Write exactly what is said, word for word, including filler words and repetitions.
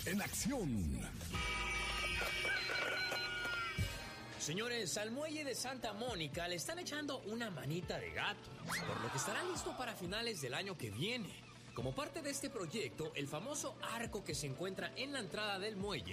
en acción. Señores, al muelle de Santa Mónica le están echando una manita de gato, por lo que estará listo para finales del año que viene. Como parte de este proyecto, el famoso arco que se encuentra en la entrada del muelle